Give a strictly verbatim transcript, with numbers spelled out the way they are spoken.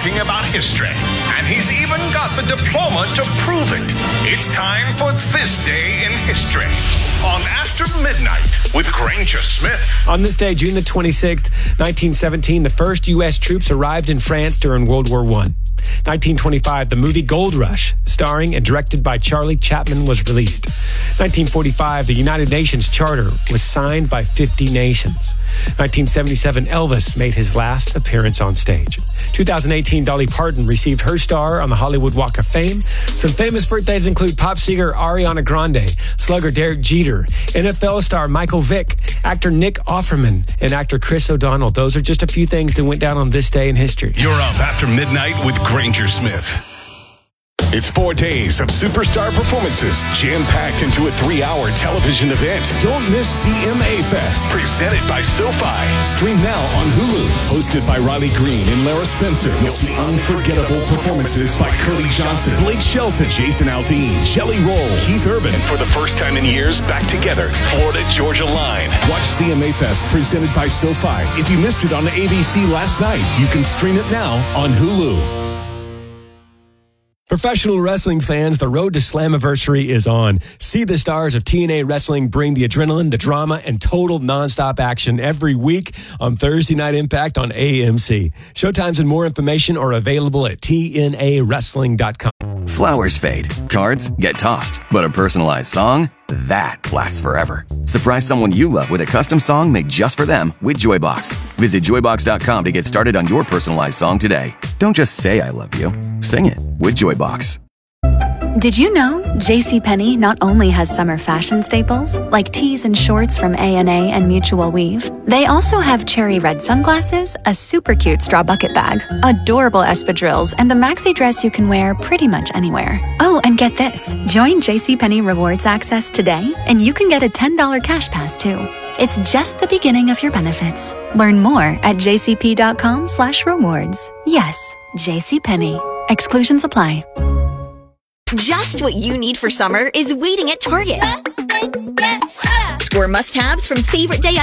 talking about history, and he's even got the diploma to prove it. It's time for This Day in History on After Midnight with Granger Smith. On this day, June the twenty-sixth, nineteen seventeen, the first U S troops arrived in France during World War One. nineteen twenty-five, the movie Gold Rush, starring and directed by Charlie Chaplin, was released. nineteen forty-five, the United Nations Charter was signed by fifty nations. nineteen seventy-seven, Elvis made his last appearance on stage. twenty eighteen, Dolly Parton received her star on the Hollywood Walk of Fame. Some famous birthdays include pop singer Ariana Grande, slugger Derek Jeter, N F L star Michael Vick, actor Nick Offerman, and actor Chris O'Donnell. Those are just a few things that went down on this day in history. You're up After Midnight with Granger Smith. It's four days of superstar performances jam-packed into a three-hour television event. Don't miss C M A Fest, presented by SoFi. Stream now on Hulu. Hosted by Riley Green and Lara Spencer. You'll see unforgettable performances by Curly Johnson, Blake Shelton, Jason Aldean, Jelly Roll, Keith Urban, and for the first time in years, back together, Florida-Georgia Line. Watch C M A Fest, presented by SoFi. If you missed it on A B C last night, you can stream it now on Hulu. Professional wrestling fans, the road to Slammiversary is on. See the stars of T N A Wrestling bring the adrenaline, the drama, and total nonstop action every week on Thursday Night Impact on A M C. Showtimes and more information are available at T N A wrestling dot com. Flowers fade, cards get tossed, but a personalized song, that lasts forever. Surprise someone you love with a custom song made just for them with Joybox. Visit joybox dot com to get started on your personalized song today. Don't just say I love you, sing it with Joybox. Did you know JCPenney not only has summer fashion staples like tees and shorts from A and A and Mutual Weave, they also have cherry red sunglasses, a super cute straw bucket bag, adorable espadrilles, and a maxi dress you can wear pretty much anywhere. Oh, and get this. Join JCPenney Rewards Access today, and you can get a ten dollars cash pass too. It's just the beginning of your benefits. Learn more at jcp.com slash rewards. Yes, JCPenney. Exclusions apply. Just what you need for summer is waiting at Target. Score must-haves from favorite day